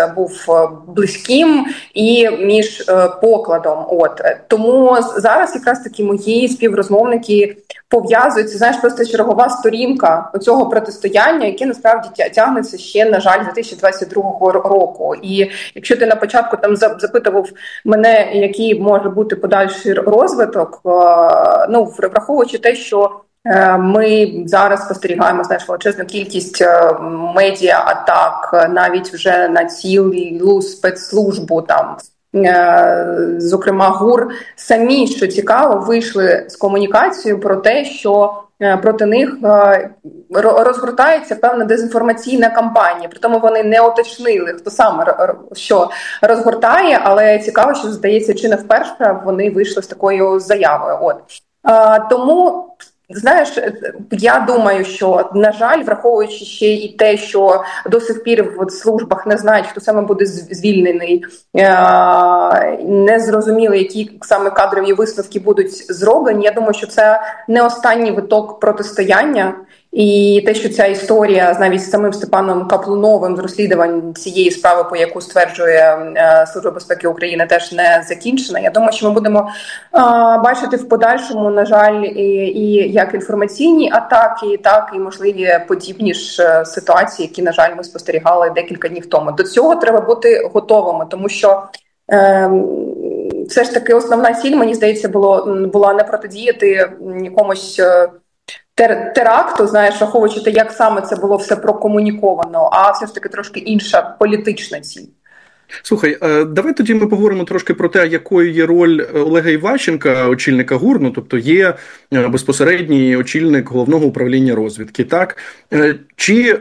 був близьким і між покладом. Тому зараз якраз таки мої співрозмовники пов'язуються, знаєш, просто чергова сторінка цього протистояння, яке насправді тягнеться ще, на жаль, 2022 року. І якщо ти на початку там запитував мене, який може бути подальший розвиток, враховуючи те, що ми зараз спостерігаємо, знаєш, величезну кількість медіа-атак навіть вже на цілу спецслужбу, там, зокрема ГУР, самі, що цікаво, вийшли з комунікацією про те, що проти них розгортається певна дезінформаційна кампанія. Притому вони не уточнили, хто саме що розгортає, але цікаво, що, здається, чи не вперше вони вийшли з такою заявою. Тому, знаєш, я думаю, що, на жаль, враховуючи ще і те, що до сих пір в службах не знають, хто саме буде звільнений, не зрозуміло, які саме кадрові висновки будуть зроблені, я думаю, що це не останній виток протистояння. І те, що ця історія навіть з самим Степаном Каплуновим з розслідувань цієї справи, по яку стверджує Служба безпеки України, теж не закінчена. Я думаю, що ми будемо бачити в подальшому, на жаль, і як інформаційні атаки, так і можливі подібні ж ситуації, які, на жаль, ми спостерігали декілька днів тому. До цього треба бути готовими, тому що все ж таки основна ціль, мені здається, була не протидіяти якомусь теракту, знаєш, враховуючи те, як саме це було все прокомуніковано, а все ж таки трошки інша політична ціль. Слухай, давай тоді ми поговоримо трошки про те, якою є роль Олега Іващенка, очільника ГУР, тобто є безпосередній очільник Головного управління розвідки, так? Чи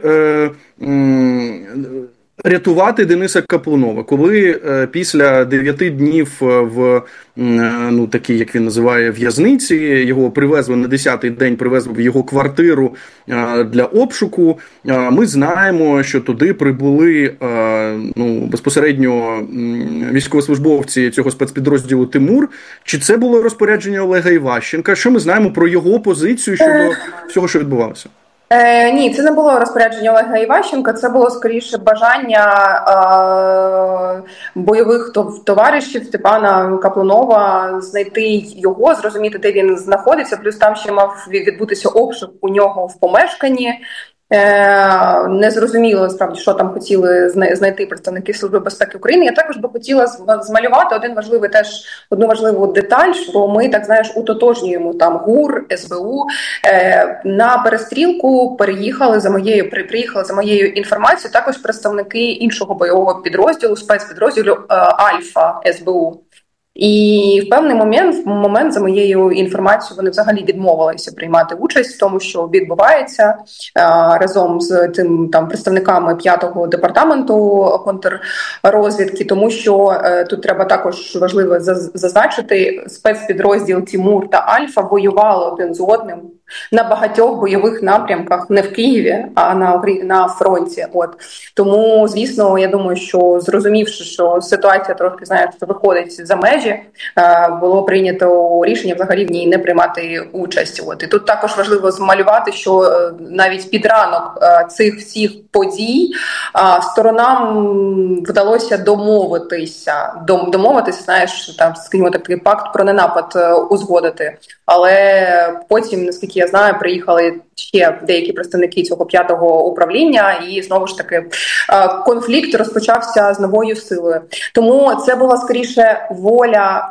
рятувати Дениса Каплунова, коли після 9 днів в такій, як він називає, в'язниці, його привезли на 10-й день, привезли в його квартиру для обшуку, ми знаємо, що туди прибули безпосередньо військовослужбовці цього спецпідрозділу «Тимур». Чи це було розпорядження Олега Іващенка? Що ми знаємо про його позицію щодо всього, що відбувалося? Ні, це не було розпорядження Олега Іващенка, це було скоріше бажання бойових товаришів Степана Каплунова знайти його, зрозуміти, де він знаходиться, плюс там ще мав відбутися обшук у нього в помешканні. Не зрозуміло, справді, що там хотіли знайти представники Служби безпеки України. Я також би хотіла змалювати одну важливу деталь, що ми, так знаєш, утотожнюємо там ГУР, СБУ. На перестрілку приїхали за моєю інформацією також представники іншого бойового підрозділу, спецпідрозділу Альфа СБУ. І в певний момент, за моєю інформацією, вони взагалі відмовилися приймати участь в тому, що відбувається, разом з тим там представниками 5-го департаменту контррозвідки, тому що тут треба також важливо зазначити, спецпідрозділ Тимур та Альфа воювали один з одним на багатьох бойових напрямках, не в Києві, а на фронті. Тому, звісно, я думаю, що зрозумівши, що ситуація трошки, знаєш, виходить за межі, було прийнято рішення взагалі в ній не приймати участь. І тут також важливо змалювати, що навіть під ранок цих всіх подій сторонам вдалося домовитися, знаєш, там, скажімо так, такий пакт про ненапад узгодити. Але потім, наскільки я знаю, приїхали ще деякі представники цього 5-го управління, і знову ж таки конфлікт розпочався з новою силою. Тому це була скоріше воля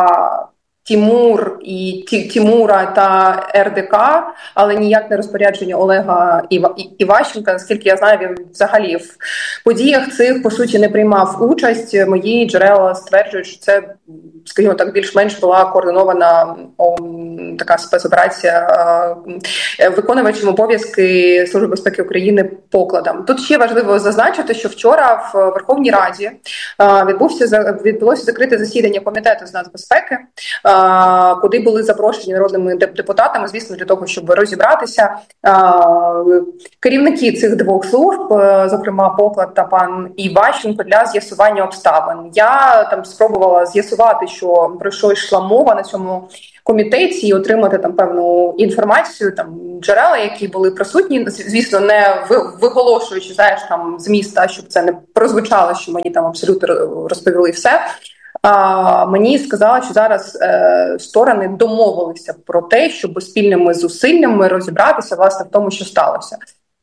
Тимура та РДК, але ніяк не розпорядження Олега Іващенка. Наскільки я знаю, він взагалі в подіях цих, по суті, не приймав участь. Мої джерела стверджують, що це, скажімо так, більш-менш була координована така спецоперація виконувачем обов'язки Служби безпеки України покладом. Тут ще важливо зазначити, що вчора в Верховній Раді відбулося закрите засідання Комітету з нацбезпеки, куди були запрошені народними депутатами, звісно, для того, щоб розібратися. Керівники цих двох служб, зокрема Поклад та пан Іващенко, для з'ясування обставин. Я там спробувала з'ясувати, про що йшла мова на цьому комітеті, і отримати там певну інформацію. Там джерела, які були присутні, звісно, не виголошуючи, знаєш, там з міста, щоб це не прозвучало, що мені там абсолютно розповіли все. Мені сказали, що зараз сторони домовилися про те, щоб спільними зусиллями розібратися, власне, в тому, що сталося.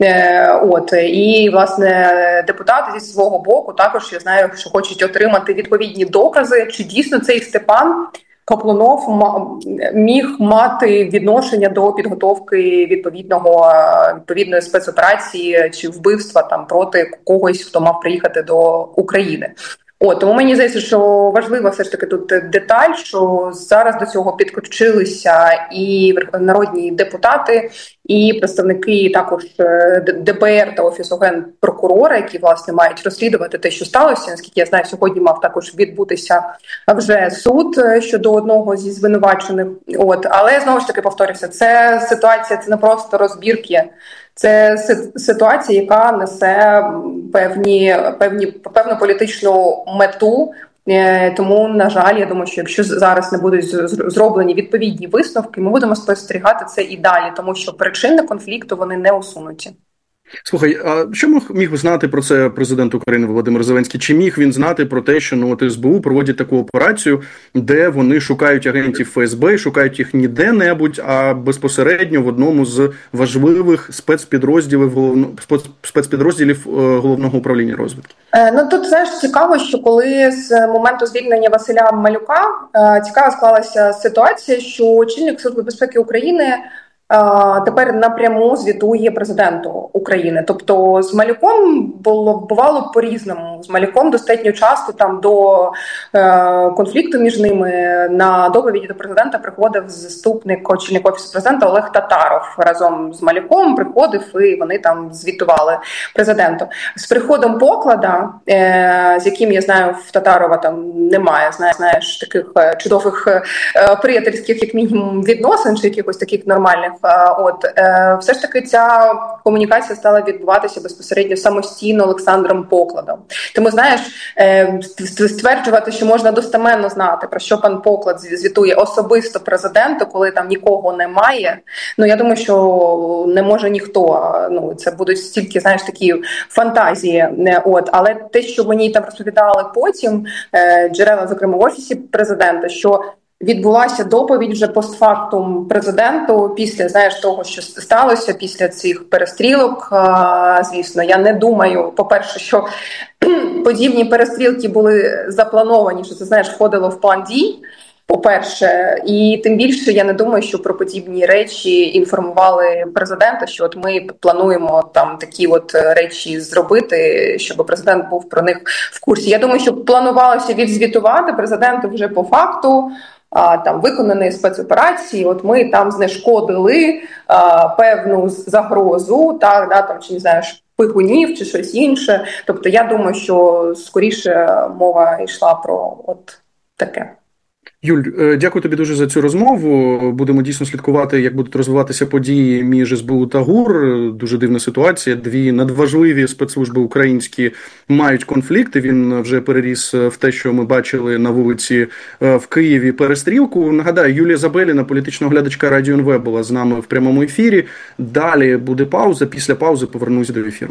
І, власне, депутати зі свого боку також, я знаю, що хочуть отримати відповідні докази, чи дійсно цей Степан Каплунов міг мати відношення до підготовки відповідної спецоперації чи вбивства там проти когось, хто мав приїхати до України. Тому мені здається, що важлива все ж таки тут деталь, що зараз до цього підключилися і народні депутати, і представники також ДБР та Офісу Генпрокурора, які, власне, мають розслідувати те, що сталося. Наскільки я знаю, сьогодні мав також відбутися вже суд щодо одного зі звинувачених. Але, знову ж таки, повторюся, це ситуація, це не просто розбірки. Це ситуація, яка несе певну політичну мету. Тому, на жаль, я думаю, що якщо зараз не будуть зроблені відповідні висновки, ми будемо спостерігати це і далі, тому що причини конфлікту, вони не усунуті. Слухай, а що міг би знати про це президент України Володимир Зеленський? Чи міг він знати про те, що СБУ проводять таку операцію, де вони шукають агентів ФСБ, шукають їх не де-небудь, а безпосередньо в одному з важливих спецпідрозділів Головного управління розвідки? Тут, знаєш, цікаво, що коли з моменту звільнення Василя Малюка цікаво склалася ситуація, що очільник Служби безпеки України тепер напряму звітує президенту України. Тобто з Малюком бувало по-різному. З Малюком достатньо часто там до конфлікту між ними на доповіді до президента приходив заступник очільника Офісу президента Олег Татаров. Разом з Малюком приходив і вони там звітували президенту. З приходом Поклада, з яким, я знаю, в Татарова там немає, знаєш, таких чудових приятельських, як мінімум, відносин чи якихось таких нормальних. Все ж таки ця комунікація стала відбуватися безпосередньо самостійно Олександром Покладом. Тому, знаєш, стверджувати, що можна достеменно знати, про що пан Поклад звітує особисто президенту, коли там нікого немає, я думаю, що не може ніхто. Це будуть стільки, знаєш, такі фантазії. Але те, що мені там розповідали потім джерела, зокрема в Офісі президента, що відбулася доповідь вже постфактум президенту після, знаєш, того, що сталося, після цих перестрілок. Звісно, я не думаю, по-перше, що подібні перестрілки були заплановані, що це, знаєш, входило в план дій, по-перше. І тим більше я не думаю, що про подібні речі інформували президента, що от ми плануємо там такі от речі зробити, щоб президент був про них в курсі. Я думаю, що планувалося відзвітувати президенту вже по факту, там виконаної спецоперації, от ми там знешкодили певну загрозу, там, чи не знаю, шпигунів чи щось інше. Тобто я думаю, що скоріше мова йшла про от таке. Юль, дякую тобі дуже за цю розмову. Будемо дійсно слідкувати, як будуть розвиватися події між СБУ та ГУР. Дуже дивна ситуація. Дві надважливі спецслужби українські мають конфлікти. Він вже переріс в те, що ми бачили на вулиці в Києві перестрілку. Нагадаю, Юлія Забеліна, політична оглядачка Радіо НВ, була з нами в прямому ефірі. Далі буде пауза. Після паузи повернусь до ефіру.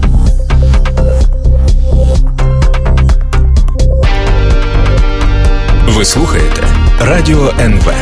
Ви слухаєте Радіо НВ.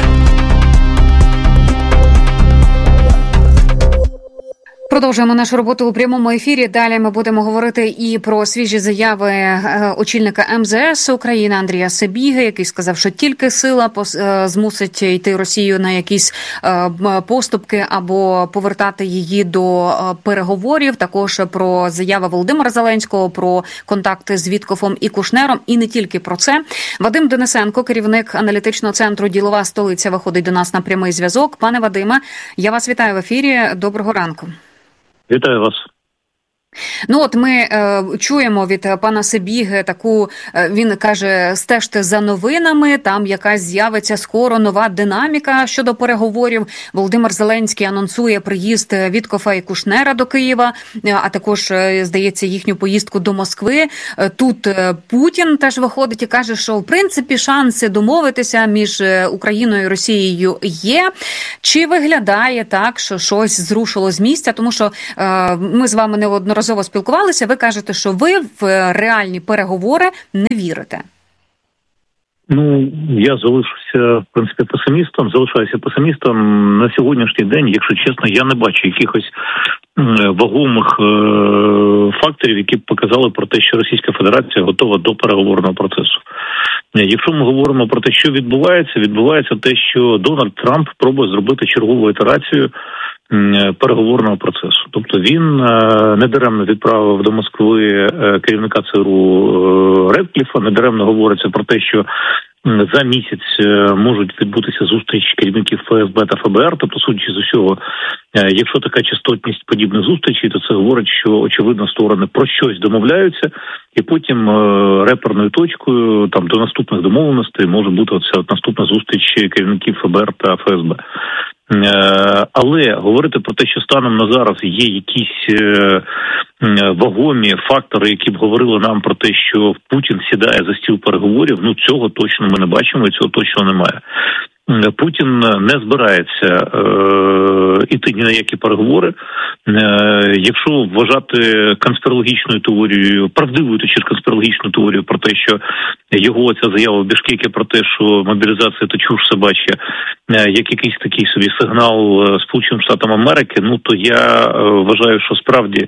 Продовжуємо нашу роботу у прямому ефірі. Далі ми будемо говорити і про свіжі заяви очільника МЗС України Андрія Сибіги, який сказав, що тільки сила змусить йти Росію на якісь поступки або повертати її до переговорів. Також про заяви Володимира Зеленського, про контакти з Віткофом і Кушнером. І не тільки про це. Вадим Денисенко, керівник аналітичного центру «Ділова столиця», виходить до нас на прямий зв'язок. Пане Вадиме, я вас вітаю в ефірі. Доброго ранку. Вітаю вас. Ну от ми чуємо від пана Сибіги таку, він каже, стежте за новинами, там якась з'явиться скоро нова динаміка щодо переговорів. Володимир Зеленський анонсує приїзд Віткофа і Кушнера до Києва, а також, здається, їхню поїздку до Москви. Тут Путін теж виходить і каже, що в принципі шанси домовитися між Україною і Росією є. Чи виглядає так, що щось зрушило з місця? Тому що ми з вами неодноразово спілкувалися, ви кажете, що ви в реальні переговори не вірите. Ну, я залишаюся, в принципі, песимістом. На сьогоднішній день, якщо чесно, я не бачу якихось вагомих факторів, які б показали про те, що Російська Федерація готова до переговорного процесу. Якщо ми говоримо про те, що відбувається те, що Дональд Трамп пробує зробити чергову ітерацію переговорного процесу. Тобто він недаремно відправив до Москви керівника ЦРУ Редкліфа, недаремно говориться про те, що за місяць можуть відбутися зустрічі керівників ФСБ та ФБР, тобто, судячи з усього, якщо така частотність подібних зустрічей, то це говорить, що, очевидно, сторони про щось домовляються, і потім реперною точкою там до наступних домовленостей може бути оця наступна зустріч керівників ФБР та ФСБ. Але говорити про те, що станом на зараз є якісь вагомі фактори, які б говорили нам про те, що Путін сідає за стіл переговорів, ну цього точно ми не бачимо і цього точно немає. Путін не збирається іти ні на які переговори. Якщо вважати конспірологічною теорією, правдивою точніше конспірологічну теорію про те, що його ця заява в Бішкекі про те, що мобілізація то чуш собача, як якийсь такий собі сигнал Сполученим Штатам Америки, ну то я вважаю, що справді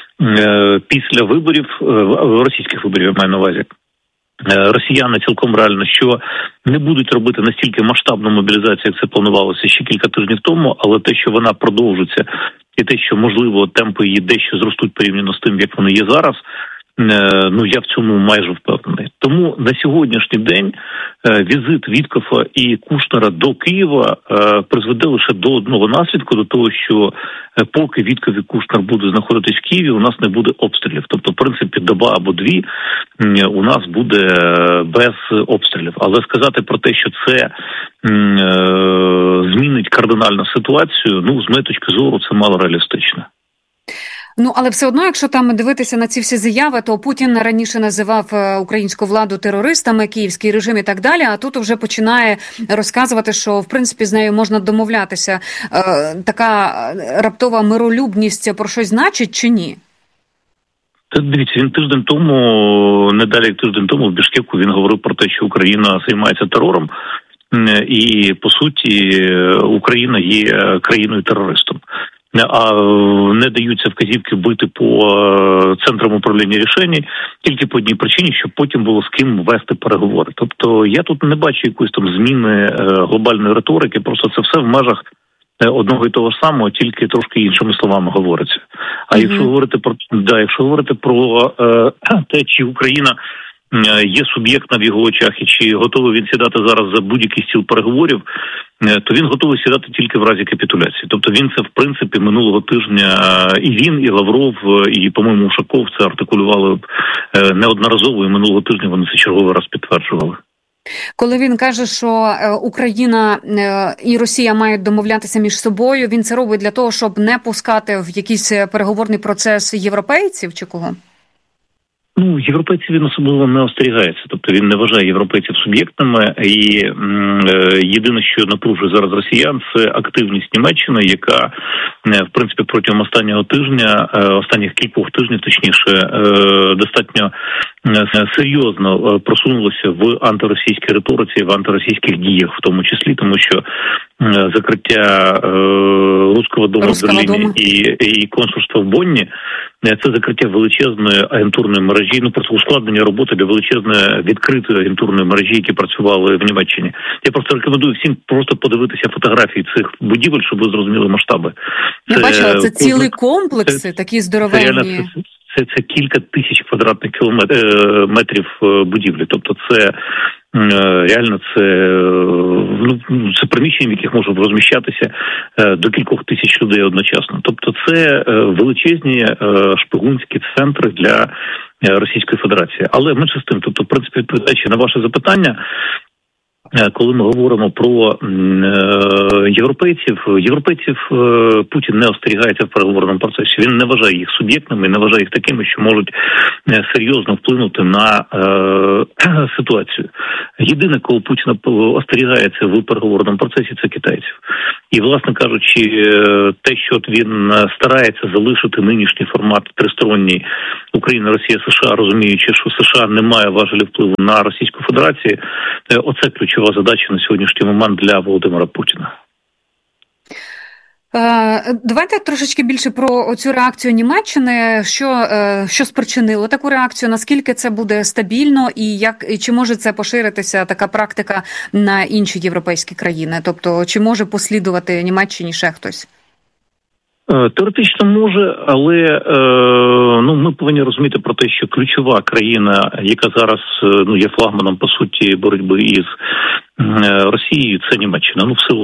після виборів, російських виборів я маю на увазі, росіяни цілком реально, що не будуть робити настільки масштабну мобілізацію, як це планувалося ще кілька тижнів тому, але те, що вона продовжиться, і те, що, можливо, темпи її дещо зростуть порівняно з тим, як вони є зараз, ну, я в цьому майже впевнений. Тому на сьогоднішній день візит Віткофа і Кушнера до Києва призведе лише до одного наслідку, до того, що поки Віткоф і Кушнер будуть знаходитись в Києві, у нас не буде обстрілів. Тобто, в принципі, доба або дві у нас буде без обстрілів. Але сказати про те, що це змінить кардинальну ситуацію, ну, з моєї точки зору, це мало реалістично. Ну, але все одно, якщо там дивитися на ці всі заяви, то Путін раніше називав українську владу терористами, київський режим і так далі, а тут вже починає розказувати, що, в принципі, з нею можна домовлятися. Така раптова миролюбність про щось значить чи ні? Дивіться, він тиждень тому, не далі як тиждень тому, в Бішкеку він говорив про те, що Україна займається терором, і, по суті, Україна є країною-терористом. А не даються вказівки бити по центрам управління рішень тільки по одній причині, щоб потім було з ким вести переговори. Тобто я тут не бачу якоїсь там зміни глобальної риторики, просто це все в межах одного і того ж самого, тільки трошки іншими словами говориться. А якщо говорити про те, чи Україна є суб'єктна в його очах і чи готовий він сідати зараз за будь-який стіл переговорів, то він готовий сідати тільки в разі капітуляції. Тобто він це, в принципі, минулого тижня і він, і Лавров, і, по-моєму, Ушаков це артикулювали неодноразово, і минулого тижня вони це черговий раз підтверджували. Коли він каже, що Україна і Росія мають домовлятися між собою, він це робить для того, щоб не пускати в якийсь переговорний процес європейців чи кого? Ну, європейців він особливо не остерігається, тобто він не вважає європейців суб'єктами, і єдине, що напружує зараз росіян, це активність Німеччини, яка, в принципі, протягом останніх кількох тижнів, точніше, достатньо серйозно просунулося в антиросійській риториці, в антиросійських діях, в тому числі, тому що закриття Руського дому в Берліні і консульства в Бонні – це закриття величезної агентурної мережі, ну просто ускладнення роботи для величезної відкритої агентурної мережі, які працювали в Німеччині. Я просто рекомендую всім просто подивитися фотографії цих будівель, щоб ви зрозуміли масштаби. Я бачила, це цілі комплекси, такі здоровенні. Це кілька тисяч квадратних метрів будівлі. Тобто це Реально це приміщення, в яких можуть розміщатися до кількох тисяч людей одночасно. Тобто це величезні шпигунські центри для Російської Федерації. Але менше з тим, тобто, в принципі, відповідаючи на ваше запитання, коли ми говоримо про європейців Путін не остерігається в переговорному процесі. Він не вважає їх суб'єктними, не вважає їх такими, що можуть серйозно вплинути на ситуацію. Єдине, коли Путін остерігається в переговорному процесі, це китайців. І, власне кажучи, те, що він старається залишити нинішній формат тристоронній Україна, Росія, США, розуміючи, що США не має важелі впливу на Російську Федерацію, оце ключова задача на сьогоднішній момент для Володимира Путіна. Давайте трошечки більше про цю реакцію Німеччини. Що спричинило таку реакцію? Наскільки це буде стабільно і чи може це поширитися така практика на інші європейські країни? Тобто, чи може послідувати Німеччині ще хтось? Теоретично може, але ми повинні розуміти про те, що ключова країна, яка зараз є флагманом, по суті, боротьби із Росією, це Німеччина. В силу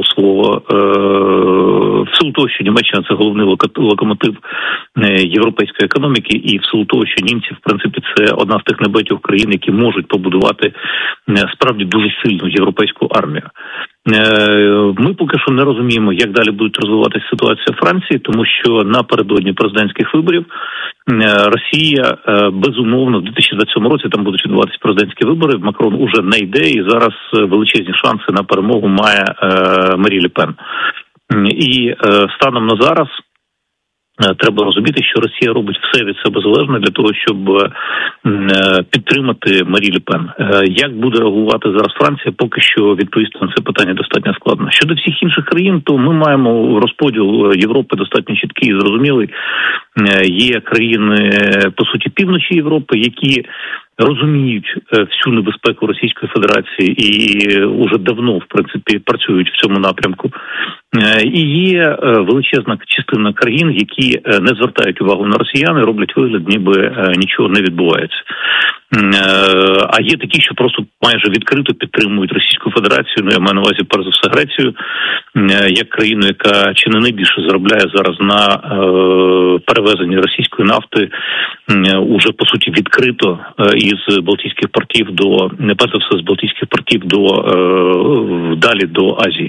того, що Німеччина – це головний локомотив європейської економіки, і в силу того, що німці, в принципі, це одна з тих небагатьох країн, які можуть побудувати справді дуже сильну європейську армію. Ми поки що не розуміємо, як далі буде розвиватися ситуація в Франції, тому що напередодні президентських виборів Росія, безумовно, в 2027 році там будуть відбуватися президентські вибори, Макрон уже не йде, і зараз величезні шанси на перемогу має Марі Ле Пен. І станом на зараз треба розуміти, що Росія робить все від себе залежне для того, щоб підтримати Марі Ле Пен. Як буде реагувати зараз Франція, поки що відповісти на це питання достатньо складно. Щодо всіх інших країн, то ми маємо розподіл Європи достатньо чіткий і зрозумілий. Є країни, по суті, півночі Європи, які розуміють всю небезпеку Російської Федерації і уже давно, в принципі, працюють в цьому напрямку. І є величезна частина країн, які не звертають увагу на росіян і роблять вигляд, ніби нічого не відбувається. А є такі, що просто майже відкрито підтримують Російську Федерацію, я маю на увазі, перш за все, Грецію, як країну, яка чи не найбільше заробляє зараз на перевезенні російської нафти, уже, по суті, відкрито із Балтійських портів перш за все, з Балтійських портів далі до Азії.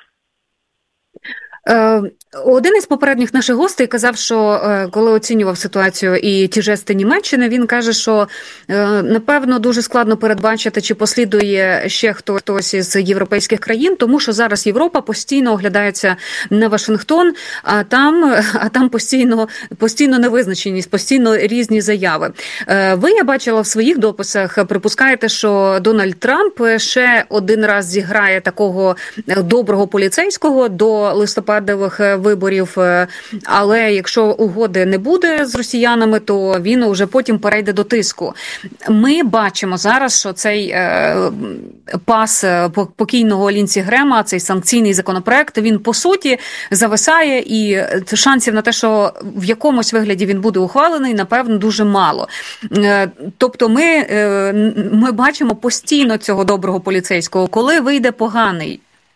Один із попередніх наших гостей казав, що коли оцінював ситуацію і ті жести Німеччини, він каже, що напевно дуже складно передбачити, чи послідує ще хтось із європейських країн, тому що зараз Європа постійно оглядається на Вашингтон, а там постійно невизначеність, постійно різні заяви. Ви, я бачила в своїх дописах, припускаєте, що Дональд Трамп ще один раз зіграє такого доброго поліцейського до листопадових виборів, але якщо угоди не буде з росіянами, то він уже потім перейде до тиску. Ми бачимо зараз, що цей пас покійного Лінсі Грема, цей санкційний законопроект, він по суті зависає, і шансів на те, що в якомусь вигляді він буде ухвалений, напевно, дуже мало. Тобто ми бачимо постійно цього доброго поліцейського. Коли вийде поганий?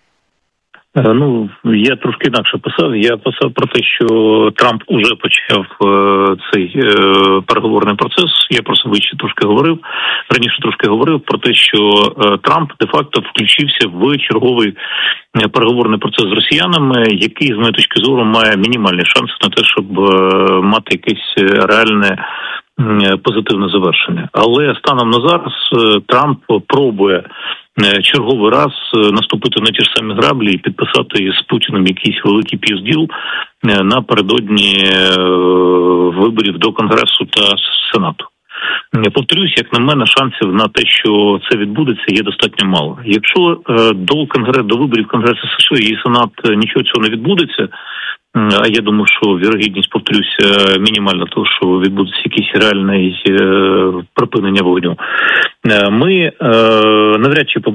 Я трошки інакше писав. Я писав про те, що Трамп уже почав цей переговорний процес. Я про це раніше трошки говорив про те, що Трамп де-факто включився в черговий переговорний процес з росіянами, який, з моєї точки зору, має мінімальні шанси на те, щоб мати якесь реальне позитивне завершення. Але станом на зараз Трамп пробує черговий раз наступити на ті ж самі граблі і підписати з Путіним якийсь великий півділ напередодні виборів до Конгресу та Сенату. Повторюсь, як на мене, шансів на те, що це відбудеться, є достатньо мало. Якщо до виборів Конгресу США і Сенат нічого цього не відбудеться, а я думаю, що вірогідність, повторюся, мінімальна того, що відбудеться якесь реальне припинення вогню, ми навряд чи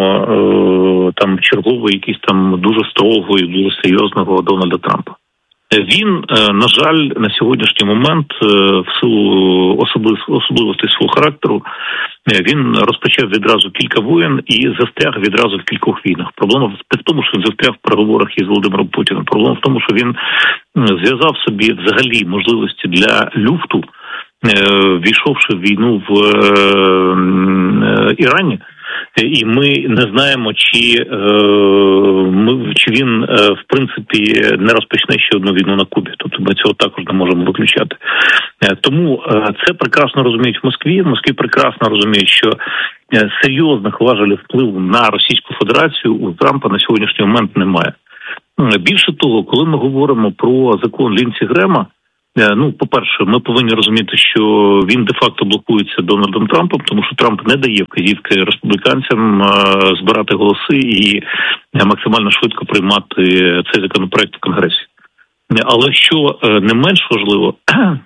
побачимо там черговий якийсь там дуже строгого і дуже серйозного Дональда Трампа. Він, на жаль, на сьогоднішній момент, в силу особливостей свого характеру, він розпочав відразу кілька воєн і застряг відразу в кількох війнах. Проблема в тому, що він застряг в переговорах із Володимиром Путіним. Проблема в тому, що він зв'язав собі взагалі можливості для люфту, війшовши в війну в Ірані. І ми не знаємо, чи він, в принципі, не розпочне ще одну війну на Кубі. Тобто ми цього також не можемо виключати. Тому це прекрасно розуміють в Москві. В Москві прекрасно розуміють, що серйозних важелів впливу на Російську Федерацію у Трампа на сьогоднішній момент немає. Більше того, коли ми говоримо про закон Лінсі Грема, по-перше, ми повинні розуміти, що він де-факто блокується Дональдом Трампом, тому що Трамп не дає вказівки республіканцям збирати голоси і максимально швидко приймати цей законопроект в Конгресі. Але що не менш важливо,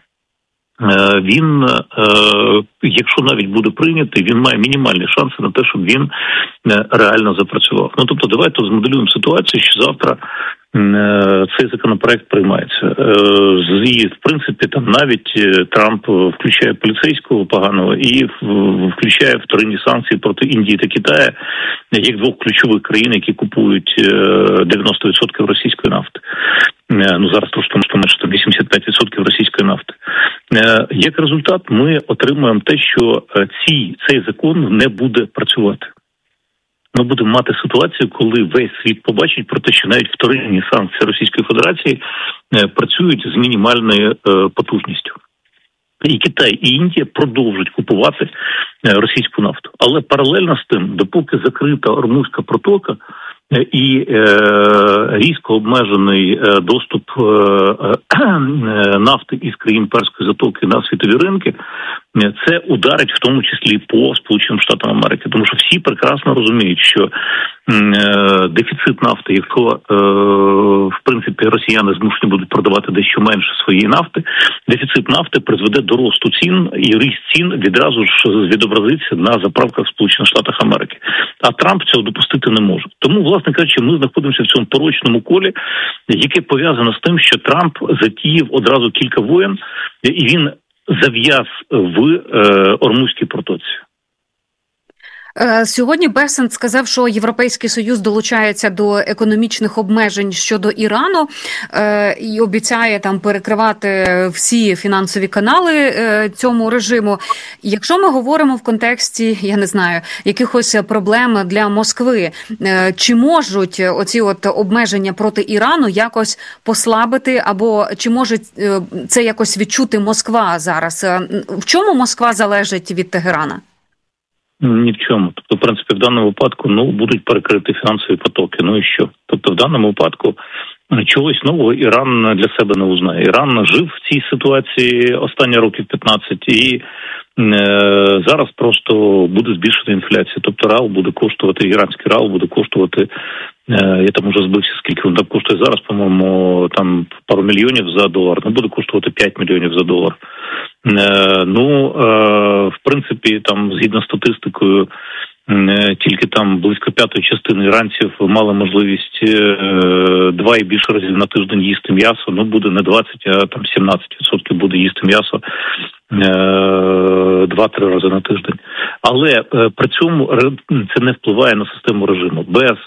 він, якщо навіть буде прийнятий, він має мінімальні шанси на те, щоб він реально запрацював. Тобто давайте змоделюємо ситуацію, що завтра цей законопроект приймається. І, в принципі, там навіть Трамп включає поліцейського поганого і включає вторинні санкції проти Індії та Китаю, як двох ключових країн, які купують 90% російської нафти. Зараз трошки менше, 85% російської нафти. Як результат, ми отримуємо те, що цей закон не буде працювати. Ми будемо мати ситуацію, коли весь світ побачить про те, що навіть вторинні санкції Російської Федерації працюють з мінімальною потужністю. І Китай, і Індія продовжують купувати російську нафту. Але паралельно з тим, допоки закрита Ормузька протока і різко обмежений доступ нафти із країн Перської затоки на світові ринки, це ударить в тому числі по Сполученим Штатам Америки. Тому що всі прекрасно розуміють, що дефіцит нафти, якщо, в принципі, росіяни змушені будуть продавати дещо менше своєї нафти, дефіцит нафти призведе до росту цін, і ріст цін відразу ж відобразиться на заправках в Сполучених Штатах Америки. А Трамп цього допустити не може. Тому, власне кажучи, ми знаходимося в цьому порочному колі, яке пов'язано з тим, що Трамп затіяв одразу кілька воєн, і він зав'яз в Ормузькій протоці. Сьогодні Бесент сказав, що Європейський Союз долучається до економічних обмежень щодо Ірану і обіцяє там перекривати всі фінансові канали цьому режиму. Якщо ми говоримо в контексті, я не знаю, якихось проблем для Москви, чи можуть оці обмеження проти Ірану якось послабити, або чи може це якось відчути Москва зараз? В чому Москва залежить від Тегерана? Ні в чому. Тобто, в принципі, в даному випадку будуть перекриті фінансові потоки. І що? Тобто, в даному випадку чогось нового Іран для себе не узнає. Іран жив в цій ситуації останні років 15 і зараз просто буде збільшена інфляція. Тобто реал буде коштувати, іранський реал буде коштувати, я там уже збився, скільки він там коштує зараз, по-моєму, там пару мільйонів за долар, буде коштувати 5 мільйонів за долар. В принципі, там, згідно з статистикою, тільки там близько 1/5 іранців мали можливість 2 і більше разів на тиждень їсти м'ясо. Буде не 20, а там 17% буде їсти м'ясо 2-3 рази на тиждень. Але при цьому це не впливає на систему режиму. Без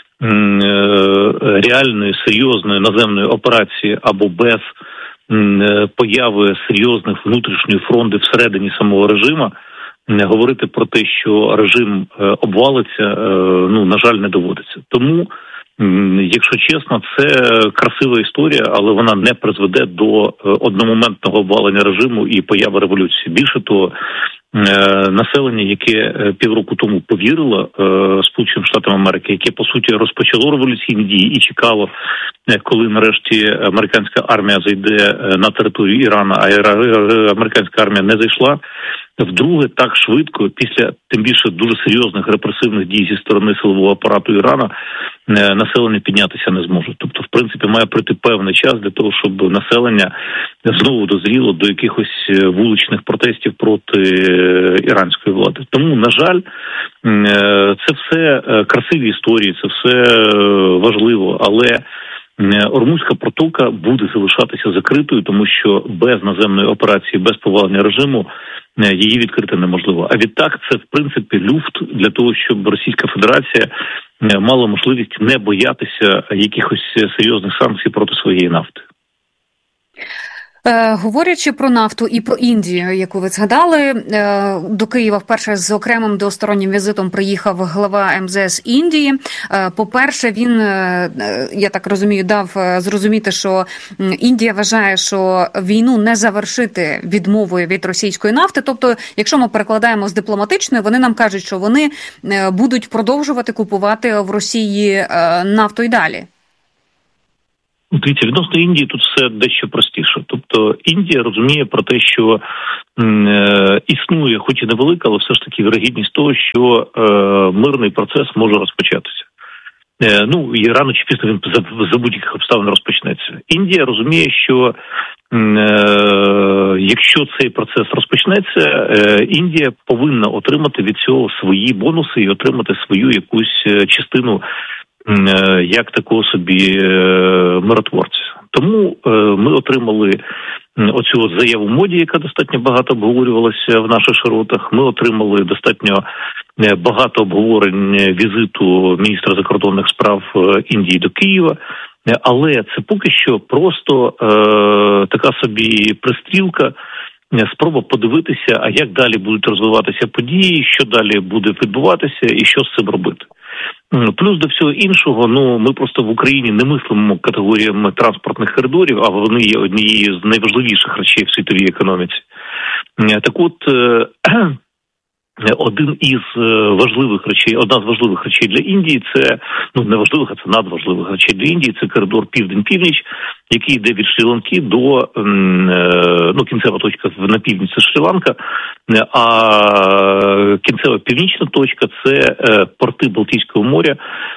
реальної, серйозної наземної операції або без появи серйозних внутрішньої фронти всередині самого режиму, говорити про те, що режим обвалиться, на жаль, не доводиться. Тому, якщо чесно, це красива історія, але вона не призведе до одномоментного обвалення режиму і появи революції. Більше того, населення, яке півроку тому повірило Сполученим Штатам Америки, яке, по суті, розпочало революційні дії і чекало, коли нарешті американська армія зайде на територію Ірану, а американська армія не зайшла, вдруге так швидко, після тим більше дуже серйозних репресивних дій зі сторони силового апарату Ірану, населення піднятися не зможе. Тобто, в принципі, має пройти певний час для того, щоб населення знову дозріло до якихось вуличних протестів проти іранської влади. Тому, на жаль, це все красиві історії, це все важливо, але Ормузька протока буде залишатися закритою, тому що без наземної операції, без повалення режиму її відкрити неможливо. А відтак це, в принципі, люфт для того, щоб Російська Федерація мала можливість не боятися якихось серйозних санкцій проти своєї нафти. Говорячи про нафту і про Індію, яку ви згадали, до Києва вперше з окремим двостороннім візитом приїхав глава МЗС Індії. По-перше, він, я так розумію, дав зрозуміти, що Індія вважає, що війну не завершити відмовою від російської нафти. Тобто, якщо ми перекладаємо з дипломатичної, вони нам кажуть, що вони будуть продовжувати купувати в Росії нафту й далі. Дивіться, відносно Індії тут все дещо простіше. Тобто Індія розуміє про те, що існує, хоч і невелика, але все ж таки вірогідність того, що мирний процес може розпочатися. І рано чи пізно він за будь-яких обставин розпочнеться. Індія розуміє, що якщо цей процес розпочнеться, Індія повинна отримати від цього свої бонуси і отримати свою якусь частину як такого собі миротворця. Тому ми отримали оцю заяву Моді, яка достатньо багато обговорювалася в наших широтах. Ми отримали достатньо багато обговорень візиту міністра закордонних справ Індії до Києва. Але це поки що просто така собі пристрілка, спроба подивитися, а як далі будуть розвиватися події, що далі буде відбуватися і що з цим робити. Плюс до всього іншого, ми просто в Україні не мислимо категоріями транспортних коридорів, а вони є однією з найважливіших речей в світовій економіці. Так от, одна з важливих речей для Індії, це, не важливих, а це надважливих речей для Індії, це коридор Південь-Північ, який йде від Шрі-Ланки до, кінцева точка на півдні – це Шрі-Ланка, а кінцева північна точка – це порти Балтійського моря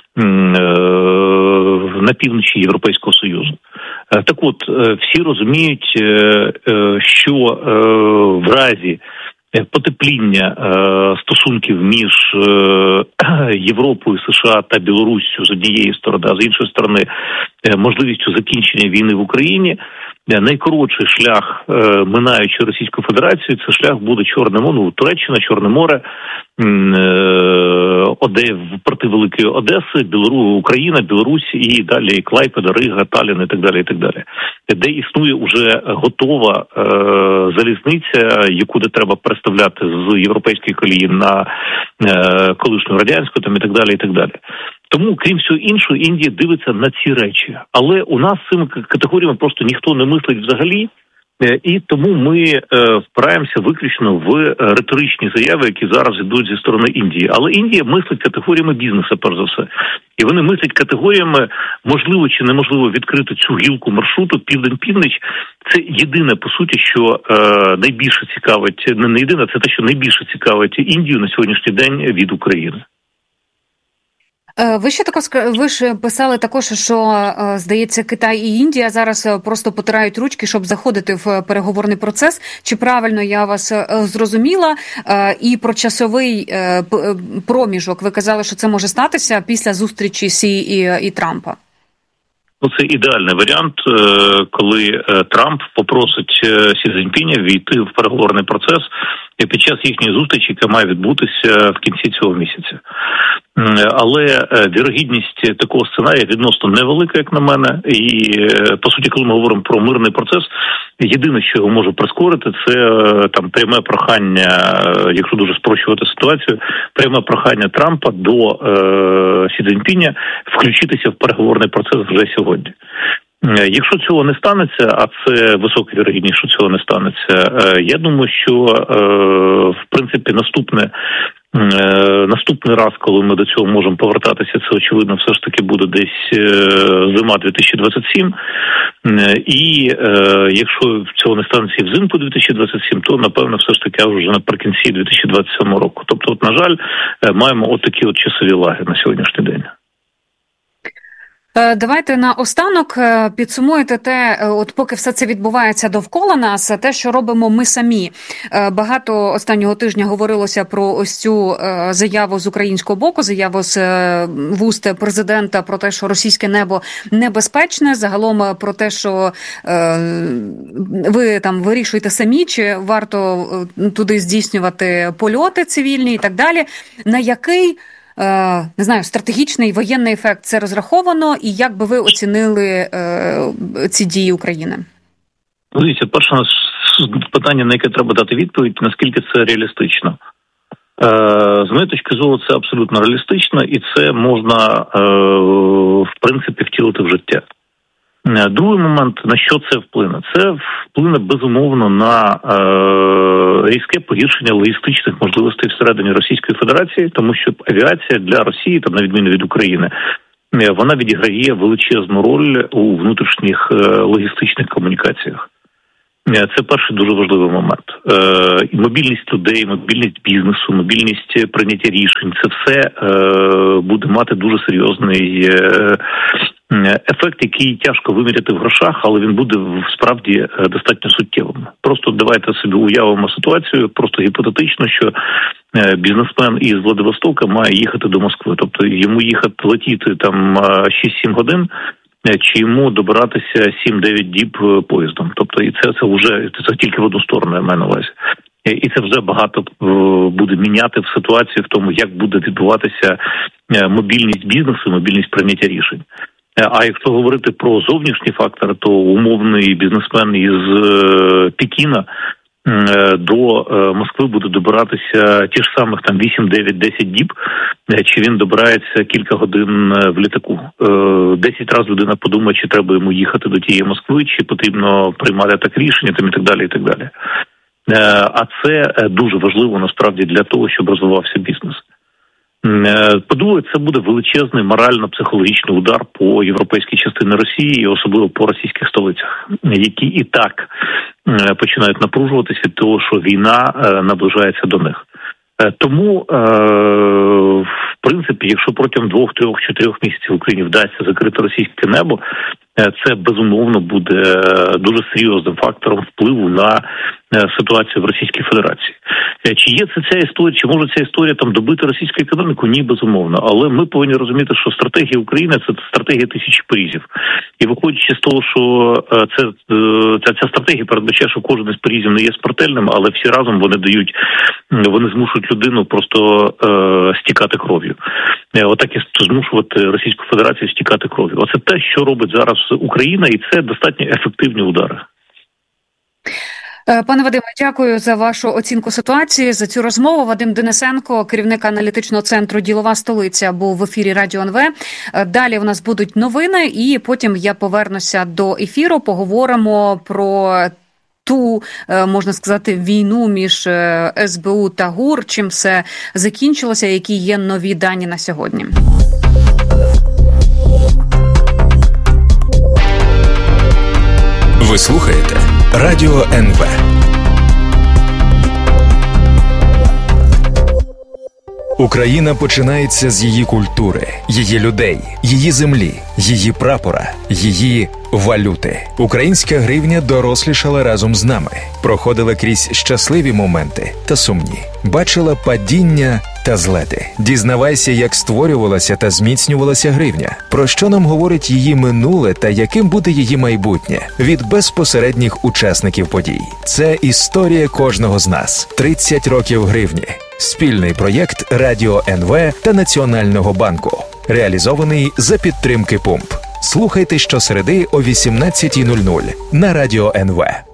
на півночі Європейського Союзу. Так от, всі розуміють, що в разі потепління стосунків між Європою, США та Білоруссю з однієї сторони, а з іншої сторони можливістю закінчення війни в Україні, найкоротший шлях, минаючи Російську Федерацію, це шлях буде Туреччина, Чорне море, порти Великої Одеси, Україна, Білорусь і далі Клайпеда, Рига, Таллін і так далі, де існує уже готова залізниця, яку де треба переставляти з європейської колії на колишню радянську і так далі, і так далі. Тому, крім всього іншого, Індія дивиться на ці речі. Але у нас з цими категоріями просто ніхто не мислить взагалі, і тому ми впираємося виключно в риторичні заяви, які зараз йдуть зі сторони Індії. Але Індія мислить категоріями бізнесу, перш за все. І вони мислять категоріями, можливо чи неможливо відкрити цю гілку маршруту Південь-Північ. Це єдине, по суті, що найбільше цікавить, не єдине, це те, що найбільше цікавить Індію на сьогоднішній день від України. Ви ж писали також, що, здається, Китай і Індія зараз просто потирають ручки, щоб заходити в переговорний процес. Чи правильно я вас зрозуміла? І про часовий проміжок ви казали, що це може статися після зустрічі Сі і Трампа? Це ідеальний варіант, коли Трамп попросить Сі Цзіньпіня війти в переговорний процес під час їхньої зустрічі, яка має відбутися в кінці цього місяця. Але вірогідність такого сценарія відносно невелика, як на мене. І, по суті, коли ми говоримо про мирний процес, єдине, що його може прискорити, це пряме прохання, якщо дуже спрощувати ситуацію, пряме прохання Трампа до Сі Цзіньпіня включитися в переговорний процес вже сьогодні. Якщо цього не станеться, а це висока вірогідність, що цього не станеться, я думаю, що, в принципі, наступний раз, коли ми до цього можемо повертатися, це, очевидно, все ж таки буде десь зима 2027. І якщо цього не станеться і взимку 2027, то, напевно, все ж таки вже наприкінці 2027 року. Тобто, на жаль, маємо такі часові лаги на сьогоднішній день. Давайте наостанок підсумуєте те, от поки все це відбувається довкола нас, те, що робимо ми самі. Багато останнього тижня говорилося про ось цю заяву з українського боку, заяву з вуст президента про те, що російське небо небезпечне, загалом про те, що ви там вирішуєте самі, чи варто туди здійснювати польоти цивільні і так далі. На який не знаю, стратегічний воєнний ефект це розраховано, і як би ви оцінили ці дії України? Дивіться, перше питання, на яке треба дати відповідь, наскільки це реалістично. З моєї точки зору, це абсолютно реалістично, і це можна, в принципі, втілити в життя. Другий момент, на що це вплине? Це вплине, безумовно, на різке погіршення логістичних можливостей всередині Російської Федерації, тому що авіація для Росії, там, на відміну від України, вона відіграє величезну роль у внутрішніх логістичних комунікаціях. Це перший дуже важливий момент. І мобільність людей, мобільність бізнесу, мобільність прийняття рішень – це все буде мати дуже серйозний ефект, який тяжко виміряти в грошах, але він буде справді достатньо суттєвим. Просто давайте собі уявимо ситуацію, просто гіпотетично, що бізнесмен із Владивостока має їхати до Москви. Тобто йому летіти там 6-7 годин, чи йому добиратися 7-9 діб поїздом. Тобто і це вже це тільки в одну сторону, я маю на увазі. І це вже багато буде міняти в ситуації в тому, як буде відбуватися мобільність бізнесу, мобільність прийняття рішень. А якщо говорити про зовнішні фактори, то умовний бізнесмен із Пекіна до Москви буде добиратися ті ж самих там 8-9-10 діб, чи він добирається кілька годин в літаку. 10 разів людина подумає, чи треба йому їхати до тієї Москви, чи потрібно приймати так рішення, там і так далі, і так далі. А це дуже важливо насправді для того, щоб розвивався бізнес. По-друге, це буде величезний морально-психологічний удар по європейській частині Росії і особливо по російських столицях, які і так починають напружуватися від того, що війна наближається до них. Тому, в принципі, якщо протягом 2, 3, 4 місяців Україні вдасться закрити російське небо, це, безумовно, буде дуже серйозним фактором впливу на ситуацію в Російській Федерації. Чи є це ця історія, чи може ця історія там добити російську економіку? Ні, безумовно. Але ми повинні розуміти, що стратегія України – це стратегія тисячі порізів. І виходячи з того, що ця стратегія передбачає, що кожен із порізів не є смертельним, але всі разом вони змушують людину просто стікати кров'ю. Отак і змушувати Російську Федерацію стікати кров'ю. Оце те, що робить зараз Україна, і це достатньо ефективні удари. Пане Вадиме, дякую за вашу оцінку ситуації, за цю розмову. Вадим Денисенко, керівник аналітичного центру «Ділова столиця», був в ефірі Радіо НВ. Далі у нас будуть новини, і потім я повернуся до ефіру, поговоримо про ту, можна сказати, війну між СБУ та ГУР, чим все закінчилося, які є нові дані на сьогодні. Ви слухаєте Радіо НВ. Україна починається з її культури, її людей, її землі, її прапора, її валюти. Українська гривня дорослішала разом з нами, проходила крізь щасливі моменти та сумні, бачила падіння та злети. Дізнавайся, як створювалася та зміцнювалася гривня, про що нам говорить її минуле та яким буде її майбутнє від безпосередніх учасників подій. Це історія кожного з нас. 30 років гривні. Спільний проєкт Радіо НВ та Національного банку. Реалізований за підтримки ПУМП. Слухайте щосереди о 18:00 на Радіо НВ.